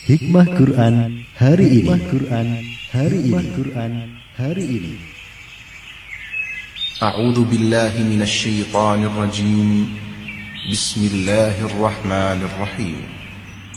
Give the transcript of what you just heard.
Hikmah Quran hari ini. A'udzu billahi minasy syaithanir rajim. Bismillahirrahmanirrahim.